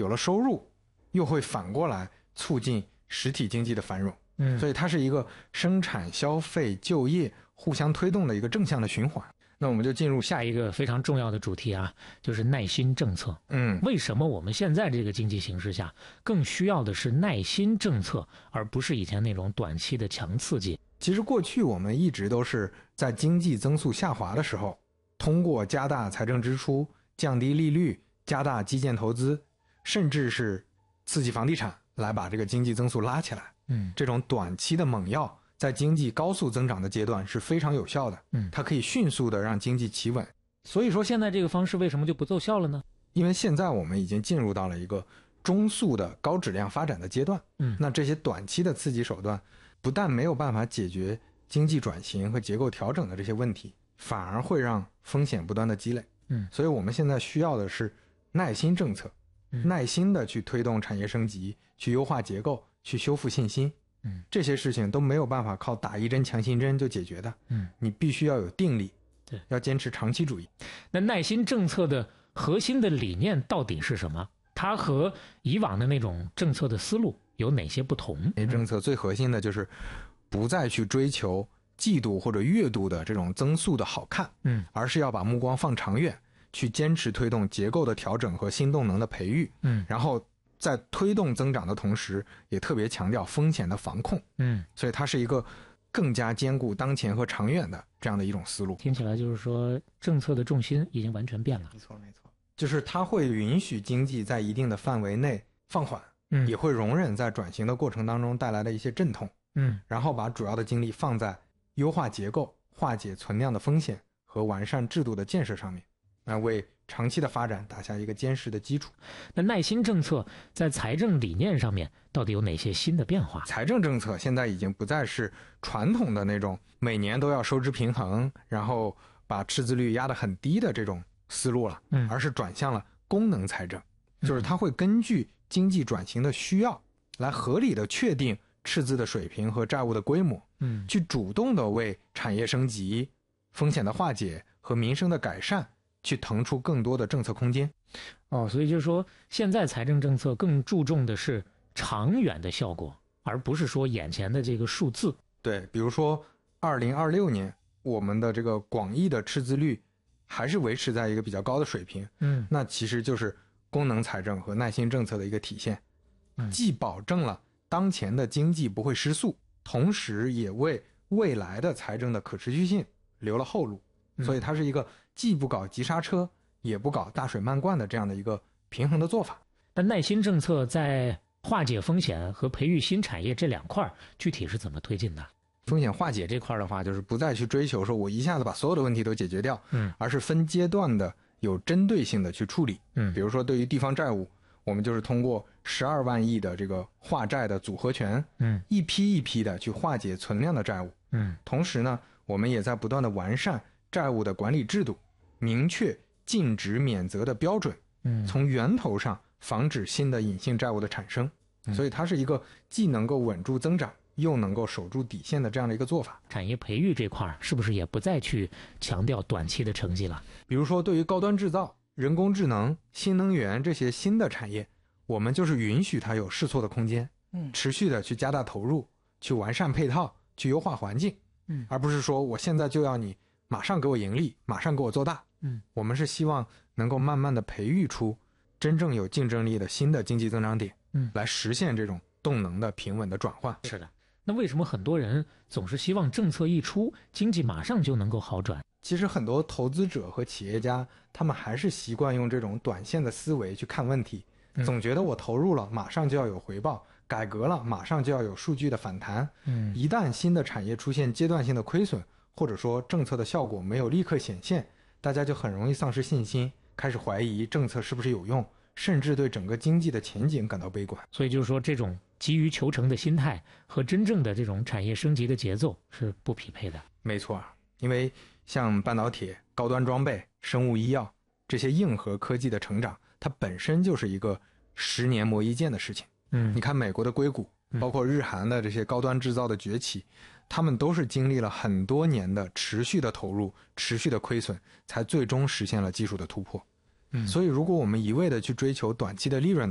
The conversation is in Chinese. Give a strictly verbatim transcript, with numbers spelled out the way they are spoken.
有了收入，又会反过来促进实体经济的繁荣。 嗯， 所以它是一个生产、消费、就业互相推动的一个正向的循环。那我们就进入下一个非常重要的主题啊，就是耐心政策。 嗯， 为什么我们现在这个经济形势下更需要的是耐心政策，而不是以前那种短期的强刺激？ 其实过去我们一直都是在经济增速下滑的时候，通过加大财政支出、降低利率、加大基建投资，甚至是刺激房地产，来把这个经济增速拉起来。 嗯， 这种短期的猛药在经济高速增长的阶段是非常有效的。 嗯， 它可以迅速的让经济企稳。 所以说现在这个方式为什么就不奏效了呢？ 因为现在我们已经进入到了一个中速的高质量发展的阶段。 嗯， 那这些短期的刺激手段不但没有办法解决经济转型和结构调整的这些问题，反而会让风险不断的积累。 嗯， 所以我们现在需要的是耐心政策， 嗯、 耐心的去推动产业升级，去优化结构，去修复信心。 嗯， 这些事情都没有办法靠打一针强心针就解决的。 嗯， 你必须要有定力， 对， 要坚持长期主义。 那耐心政策的核心的理念到底是什么？它和以往的那种政策的思路有哪些不同？ 这政策最核心的就是不再去追求季度或者月度的这种增速的好看， 嗯， 而是要把目光放长远，去坚持推动结构的调整和新动能的培育。 嗯， 然后在推动增长的同时，也特别强调风险的防控。 嗯， 所以它是一个更加兼顾当前和长远的这样的一种思路。 听起来就是说政策的重心已经完全变了。 没错没错，就是它会允许经济在一定的范围内放缓， 嗯， 也会容忍在转型的过程当中带来的一些阵痛。 嗯， 然后把主要的精力放在优化结构、化解存量的风险和完善制度的建设上面，那为长期的发展打下一个坚实的基础。 那耐心政策在财政理念上面到底有哪些新的变化？ 财政政策现在已经不再是传统的那种每年都要收支平衡，然后把赤字率压得很低的这种思路了， 嗯， 而是转向了功能财政，就是它会根据经济转型的需要来合理的确定赤字的水平和债务的规模， 嗯， 去主动的为产业升级、风险的化解和民生的改善去腾出更多的政策空间。 哦，所以就是说现在财政政策更注重的是长远的效果，而不是说眼前的这个数字。 对，比如说二零二六年我们的这个广义的赤字率还是维持在一个比较高的水平， 嗯， 那其实就是功能财政和耐心政策的一个体现， 嗯， 既保证了当前的经济不会失速，同时也为未来的财政的可持续性留了后路。所以它是一个既不搞急刹车也不搞大水漫灌的这样的一个平衡的做法。 但耐心政策在化解风险和培育新产业这两块具体是怎么推进的？ 风险化解这块的话，就是不再去追求说我一下子把所有的问题都解决掉， 嗯， 而是分阶段的有针对性的去处理。 嗯， 比如说对于地方债务，我们就是通过十二万亿的这个化债的组合拳， 嗯， 一批一批的去化解存量的债务。 嗯， 同时呢，我们也在不断的完善债务的管理制度，明确禁止免责的标准， 嗯， 从源头上防止新的隐性债务的产生。 嗯， 所以它是一个既能够稳住增长又能够守住底线的这样的一个做法。 产业培育这块是不是也不再去强调短期的成绩了？ 比如说对于高端制造、人工智能、新能源这些新的产业，我们就是允许它有试错的空间， 嗯， 持续的去加大投入，去完善配套，去优化环境， 嗯， 而不是说我现在就要你马上给我盈利，马上给我做大。 嗯， 我们是希望能够慢慢的培育出真正有竞争力的新的经济增长点， 嗯， 来实现这种动能的平稳的转换。 是的。那为什么很多人总是希望政策一出，经济马上就能够好转？ 其实很多投资者和企业家，他们还是习惯用这种短线的思维去看问题， 嗯， 总觉得我投入了马上就要有回报，改革了马上就要有数据的反弹。 嗯， 一旦新的产业出现阶段性的亏损，或者说政策的效果没有立刻显现，大家就很容易丧失信心，开始怀疑政策是不是有用，甚至对整个经济的前景感到悲观。 所以就是说，这种急于求成的心态和真正的这种产业升级的节奏是不匹配的。 没错，因为像半导体、高端装备、生物医药这些硬核科技的成长，它本身就是一个十年磨一剑的事情。 嗯， 你看美国的硅谷，包括日韩的这些高端制造的崛起，他们都是经历了很多年的持续的投入、持续的亏损，才最终实现了技术的突破。嗯，所以如果我们一味的去追求短期的利润